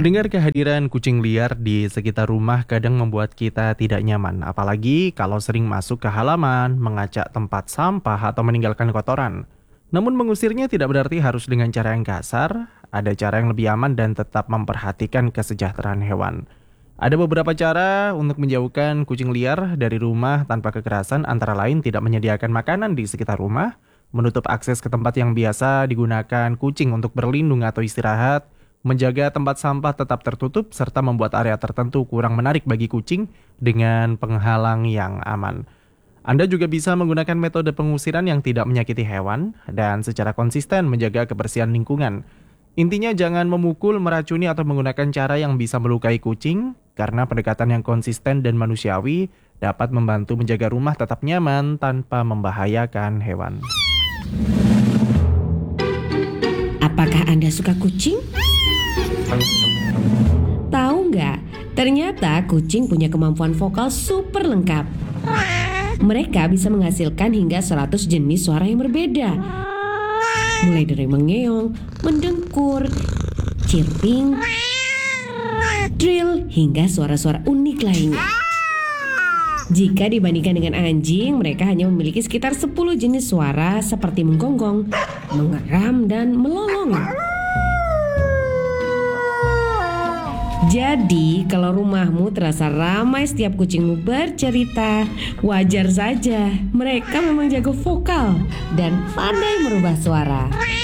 Mendengar kehadiran kucing liar di sekitar rumah kadang membuat kita tidak nyaman, apalagi kalau sering masuk ke halaman, mengacak tempat sampah, atau meninggalkan kotoran. Namun mengusirnya tidak berarti harus dengan cara yang kasar, ada cara yang lebih aman dan tetap memperhatikan kesejahteraan hewan. Ada beberapa cara untuk menjauhkan kucing liar dari rumah tanpa kekerasan, antara lain tidak menyediakan makanan di sekitar rumah, menutup akses ke tempat yang biasa digunakan kucing untuk berlindung atau istirahat, menjaga tempat sampah tetap tertutup, serta membuat area tertentu kurang menarik bagi kucing dengan penghalang yang aman. Anda juga bisa menggunakan metode pengusiran yang tidak menyakiti hewan dan secara konsisten menjaga kebersihan lingkungan. Intinya jangan memukul, meracuni, atau menggunakan cara yang bisa melukai kucing, karena pendekatan yang konsisten dan manusiawi dapat membantu menjaga rumah tetap nyaman tanpa membahayakan hewan. Apakah Anda suka kucing? Tahu nggak? Ternyata kucing punya kemampuan vokal super lengkap. Mereka bisa menghasilkan hingga 100 jenis suara yang berbeda. Mulai dari mengeong, mendengkur, chirping, trill, hingga suara-suara unik lainnya. Jika dibandingkan dengan anjing, mereka hanya memiliki sekitar 10 jenis suara seperti menggonggong, mengeram, dan melolong. Jadi, kalau rumahmu terasa ramai setiap kucingmu bercerita, wajar saja. Mereka memang jago vokal dan pandai merubah suara.